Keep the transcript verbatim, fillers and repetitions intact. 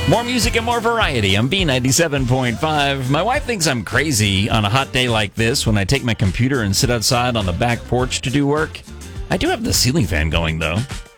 More music and more variety on B ninety-seven point five. My wife thinks I'm crazy on a hot day like this when I take my computer and sit outside on the back porch to do work. I do have the ceiling fan going, though.